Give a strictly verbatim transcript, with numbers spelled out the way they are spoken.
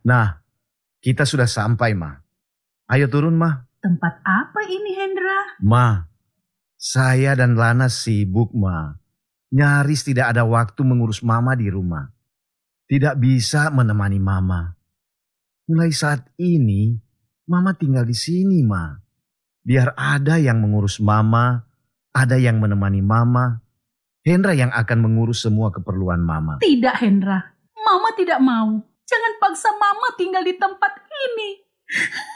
Nah, kita sudah sampai, Ma. Ayo turun, Ma. Tempat apa ini, Hendra? Ma, saya dan Lana sibuk, Ma. Nyaris tidak ada waktu mengurus Mama di rumah. Tidak bisa menemani Mama. Mulai saat ini, Mama tinggal di sini, Ma. Biar ada yang mengurus Mama, ada yang menemani Mama. Hendra yang akan mengurus semua keperluan Mama. Tidak, Hendra. Mama tidak mau. Jangan paksa Mama tinggal di tempat ini.